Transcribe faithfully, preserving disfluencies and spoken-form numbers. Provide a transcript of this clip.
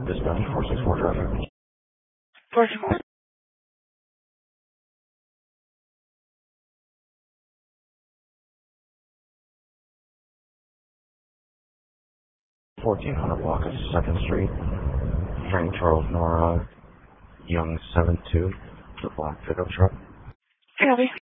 Dispatch four six four traffic. four six four. fourteen hundred block of second Street. Frank Charles Nora Young seven two. The black pickup truck. Copy.